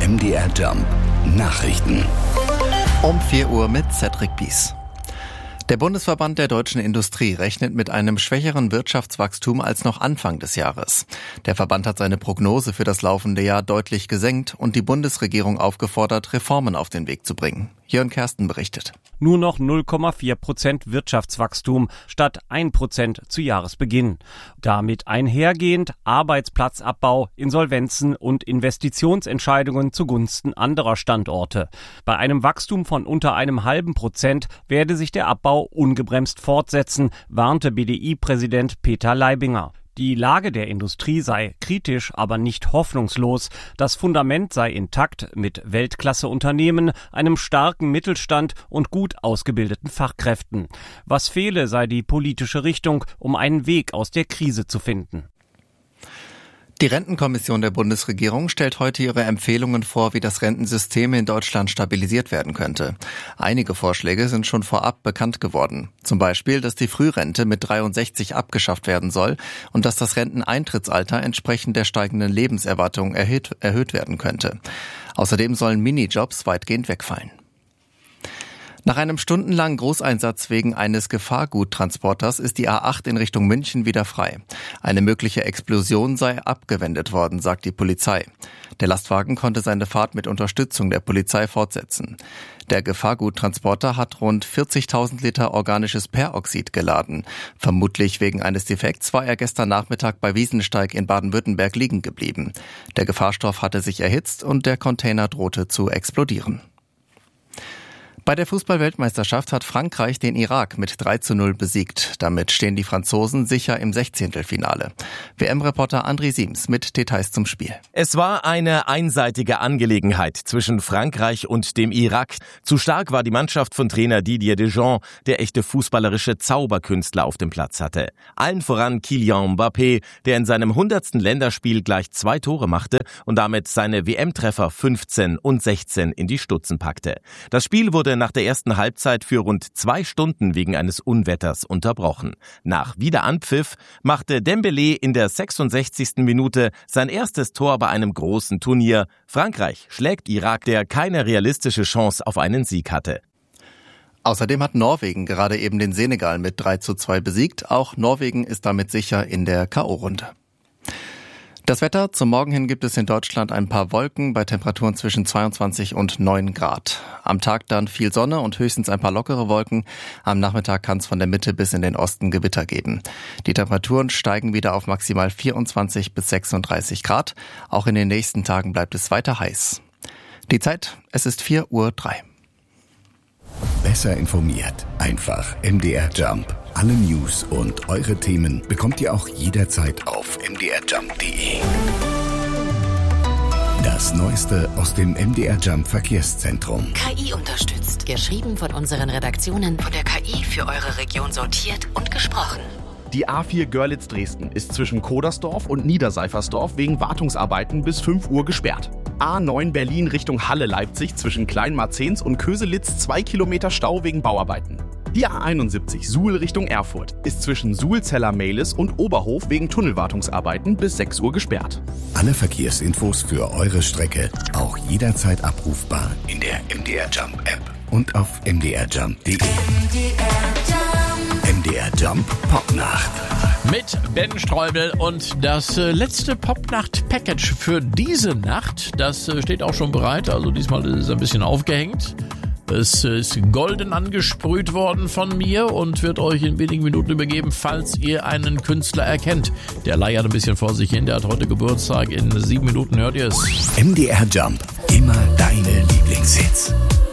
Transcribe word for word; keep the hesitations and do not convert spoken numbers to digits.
M D R Jump Nachrichten. Um vier Uhr mit Cedric Bies. Der Bundesverband der deutschen Industrie rechnet mit einem schwächeren Wirtschaftswachstum als noch Anfang des Jahres. Der Verband hat seine Prognose für das laufende Jahr deutlich gesenkt und die Bundesregierung aufgefordert, Reformen auf den Weg zu bringen. Jörn Kersten berichtet. Nur noch null Komma vier Prozent Wirtschaftswachstum statt ein Prozent zu Jahresbeginn. Damit einhergehend Arbeitsplatzabbau, Insolvenzen und Investitionsentscheidungen zugunsten anderer Standorte. Bei einem Wachstum von unter einem halben Prozent werde sich der Abbau ungebremst fortsetzen, warnte B D I-Präsident Peter Leibinger. Die Lage der Industrie sei kritisch, aber nicht hoffnungslos. Das Fundament sei intakt mit Weltklasse-Unternehmen, einem starken Mittelstand und gut ausgebildeten Fachkräften. Was fehle, sei die politische Richtung, um einen Weg aus der Krise zu finden. Die Rentenkommission der Bundesregierung stellt heute ihre Empfehlungen vor, wie das Rentensystem in Deutschland stabilisiert werden könnte. Einige Vorschläge sind schon vorab bekannt geworden. Zum Beispiel, dass die Frührente mit dreiundsechzig abgeschafft werden soll und dass das Renteneintrittsalter entsprechend der steigenden Lebenserwartung erhöht, erhöht werden könnte. Außerdem sollen Minijobs weitgehend wegfallen. Nach einem stundenlangen Großeinsatz wegen eines Gefahrguttransporters ist die A acht in Richtung München wieder frei. Eine mögliche Explosion sei abgewendet worden, sagt die Polizei. Der Lastwagen konnte seine Fahrt mit Unterstützung der Polizei fortsetzen. Der Gefahrguttransporter hat rund vierzigtausend Liter organisches Peroxid geladen. Vermutlich wegen eines Defekts war er gestern Nachmittag bei Wiesensteig in Baden-Württemberg liegen geblieben. Der Gefahrstoff hatte sich erhitzt und der Container drohte zu explodieren. Bei der Fußball-Weltmeisterschaft hat Frankreich den Irak mit drei zu null besiegt. Damit stehen die Franzosen sicher im Sechzehntelfinale. W M-Reporter André Siems mit Details zum Spiel. Es war eine einseitige Angelegenheit zwischen Frankreich und dem Irak. Zu stark war die Mannschaft von Trainer Didier Deschamps, der echte fußballerische Zauberkünstler auf dem Platz hatte. Allen voran Kylian Mbappé, der in seinem hundertsten Länderspiel gleich zwei Tore machte und damit seine W M-Treffer fünfzehn und sechzehn in die Stutzen packte. Das Spiel wurde nach der ersten Halbzeit für rund zwei Stunden wegen eines Unwetters unterbrochen. Nach Wiederanpfiff machte Dembélé in der sechsundsechzigsten Minute sein erstes Tor bei einem großen Turnier. Frankreich schlägt Irak, der keine realistische Chance auf einen Sieg hatte. Außerdem hat Norwegen gerade eben den Senegal mit drei zu zwei besiegt. Auch Norwegen ist damit sicher in der K O-Runde. Das Wetter: Zum Morgen hin gibt es in Deutschland ein paar Wolken bei Temperaturen zwischen zweiundzwanzig und neun Grad. Am Tag dann viel Sonne und höchstens ein paar lockere Wolken. Am Nachmittag kann es von der Mitte bis in den Osten Gewitter geben. Die Temperaturen steigen wieder auf maximal vierundzwanzig bis sechsunddreißig Grad. Auch in den nächsten Tagen bleibt es weiter heiß. Die Zeit: Es ist vier Uhr drei. Besser informiert. Einfach M D R Jump. Alle News und eure Themen bekommt ihr auch jederzeit auf m d r jump punkt d e. Das Neueste aus dem M D R Jump Verkehrszentrum. K I unterstützt. Geschrieben von unseren Redaktionen, von der K I für eure Region sortiert und gesprochen. Die A vier Görlitz-Dresden ist zwischen Kodersdorf und Niederseifersdorf wegen Wartungsarbeiten bis fünf Uhr gesperrt. A neun Berlin Richtung Halle-Leipzig zwischen Kleinmarzens und Köselitz zwei Kilometer Stau wegen Bauarbeiten. Die A einundsiebzig Suhl Richtung Erfurt ist zwischen Suhlzeller-Mehlis und Oberhof wegen Tunnelwartungsarbeiten bis sechs Uhr gesperrt. Alle Verkehrsinfos für eure Strecke auch jederzeit abrufbar in der M D R Jump App und auf m d r jump punkt d e. M D R Jump Popnacht. Mit Ben Streubel und das äh, letzte Popnacht-Package für diese Nacht, das äh, steht auch schon bereit, also diesmal ist es ein bisschen aufgehängt. Es ist golden angesprüht worden von mir und wird euch in wenigen Minuten übergeben, falls ihr einen Künstler erkennt. Der leiert ein bisschen vor sich hin, der hat heute Geburtstag, in sieben Minuten hört ihr es. M D R Jump, immer deine Lieblingshits.